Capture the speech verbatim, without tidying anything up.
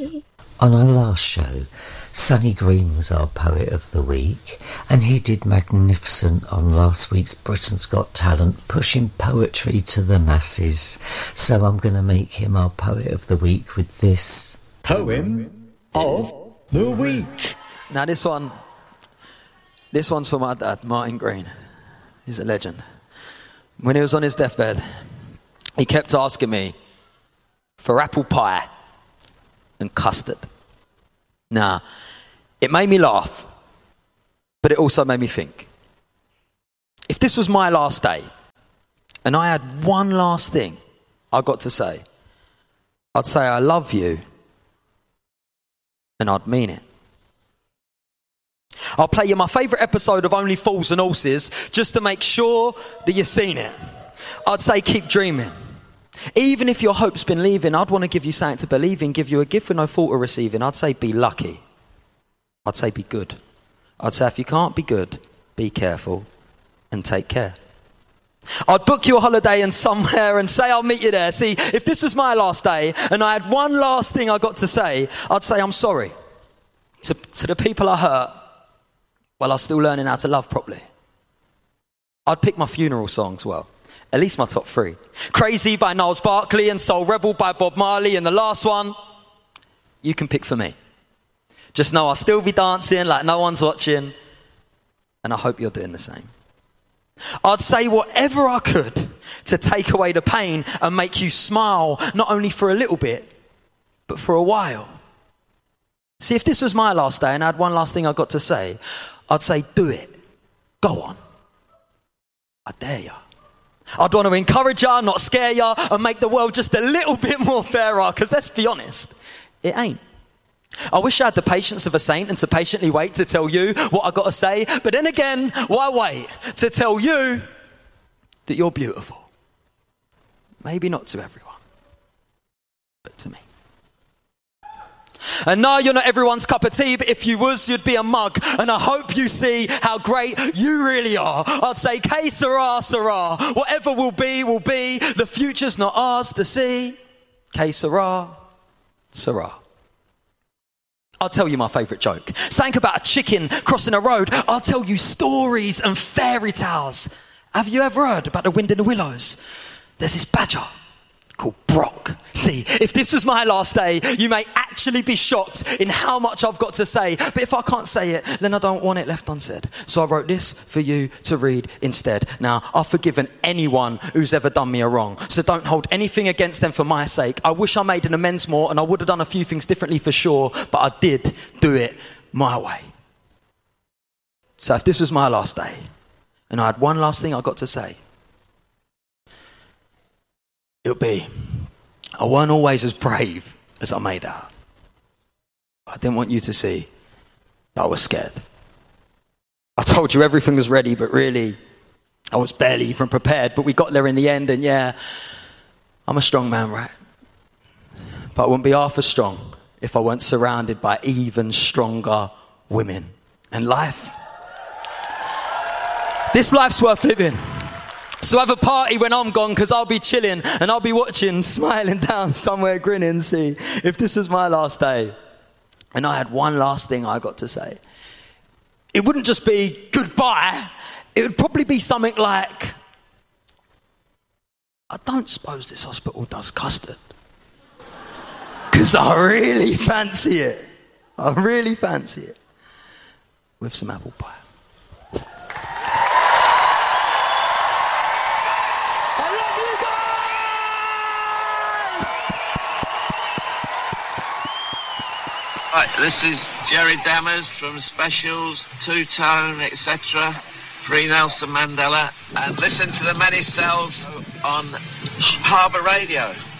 me. On our last show, Sonny Green was our Poet of the Week, and he did magnificent on last week's Britain's Got Talent, pushing poetry to the masses. So I'm going to make him our Poet of the Week with this. Poem of the Week. Now this one, this one's for my dad, Martin Green. He's a legend. When he was on his deathbed, he kept asking me for apple pie and custard. Now, it made me laugh, but it also made me think. If this was my last day, and I had one last thing I got to say, I'd say I love you, and I'd mean it. I'll play you my favourite episode of Only Fools and Horses just to make sure that you've seen it. I'd say keep dreaming. Even if your hope's been leaving, I'd want to give you something to believe in, give you a gift with no thought of receiving. I'd say be lucky. I'd say be good. I'd say if you can't be good, be careful and take care. I'd book you a holiday and somewhere and say I'll meet you there. See, if this was my last day and I had one last thing I got to say, I'd say I'm sorry to, to the people I hurt while I was still learning how to love properly. I'd pick my funeral songs well. At least my top three. Crazy by Niles Barkley and Soul Rebel by Bob Marley. And the last one, you can pick for me. Just know I'll still be dancing like no one's watching. And I hope you're doing the same. I'd say whatever I could to take away the pain and make you smile, not only for a little bit, but for a while. See, if this was my last day and I had one last thing I got to say, I'd say, do it. Go on. I dare you. I'd want to encourage you, not scare you, and make the world just a little bit more fairer, because let's be honest, it ain't. I wish I had the patience of a saint and to patiently wait to tell you what I got to say, but then again, why wait to tell you that you're beautiful? Maybe not to everyone, but to me. And no, you're not everyone's cup of tea, but if you was, you'd be a mug. And I hope you see how great you really are. I'd say, que sera, sera. Whatever will be, will be. The future's not ours to see. Que sera, sera. I'll tell you my favourite joke. Something about a chicken crossing a road. I'll tell you stories and fairy tales. Have you ever heard about the wind in the willows? There's this badger called Brock. See, if this was my last day, you may actually be shocked in how much I've got to say. But if I can't say it, then I don't want it left unsaid. So I wrote this for you to read instead. Now, I've forgiven anyone who's ever done me a wrong. So don't hold anything against them for my sake. I wish I made an amends more, and I would have done a few things differently for sure, but I did do it my way. So if this was my last day, and I had one last thing I got to say, it'll be, I weren't always as brave as I made out. I didn't want you to see that I was scared. I told you everything was ready, but really, I was barely even prepared. But we got there in the end, and yeah, I'm a strong man, right? But I wouldn't be half as strong if I weren't surrounded by even stronger women. And life, this life's worth living. So have a party when I'm gone, because I'll be chilling and I'll be watching, smiling down somewhere, grinning. See, if this was my last day and I had one last thing I got to say, it wouldn't just be goodbye. It would probably be something like, I don't suppose this hospital does custard, because I really fancy it. I really fancy it with some apple pie. Right, this is Jerry Dammers from Specials, Two Tone, et cetera, Free Nelson Mandela, and listen to the Many Cells on Harbour Radio.